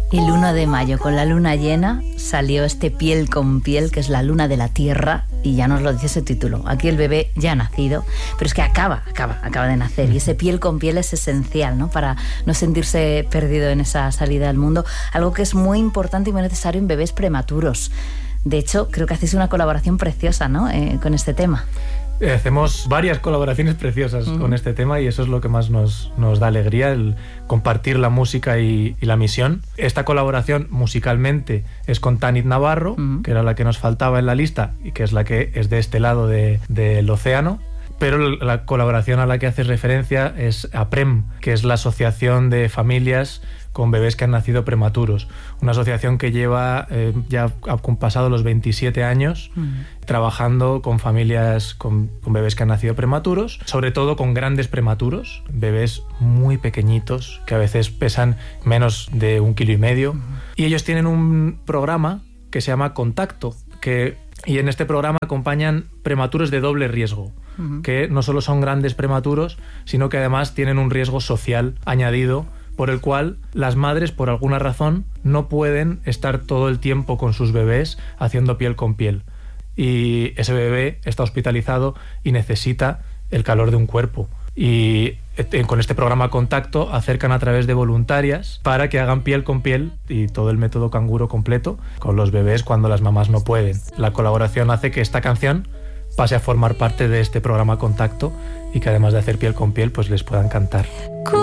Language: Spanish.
El 1 de mayo, con la luna llena, salió este Piel con Piel, que es la luna de la Tierra, y ya nos lo dice ese título. Aquí el bebé ya ha nacido, pero es que acaba de nacer, y ese Piel con Piel es esencial, ¿no? Para no sentirse perdido en esa salida al mundo, algo que es muy importante y muy necesario en bebés prematuros. De hecho, creo que hacéis una colaboración preciosa, ¿no? Con este tema. Hacemos varias colaboraciones preciosas con este tema, y eso es lo que más nos da alegría, el compartir la música y la misión. Esta colaboración musicalmente es con Tanit Navarro, que era la que nos faltaba en la lista y que es la que es de este lado del océano. Pero la colaboración a la que haces referencia es APREM, que es la Asociación de Familias con Bebés que han nacido prematuros. Una asociación que lleva ya pasado los 27 años trabajando con familias con bebés que han nacido prematuros, sobre todo con grandes prematuros, bebés muy pequeñitos que a veces pesan menos de 1,5 kilos. Y ellos tienen un programa que se llama Contacto, y en este programa acompañan prematuros de doble riesgo, que no solo son grandes prematuros, sino que además tienen un riesgo social añadido, por el cual las madres, por alguna razón, no pueden estar todo el tiempo con sus bebés haciendo piel con piel. Y ese bebé está hospitalizado y necesita el calor de un cuerpo. Y con este programa Contacto acercan a través de voluntarias para que hagan piel con piel y todo el método canguro completo con los bebés cuando las mamás no pueden. La colaboración hace que esta canción pase a formar parte de este programa Contacto y que además de hacer piel con piel, pues les puedan cantar.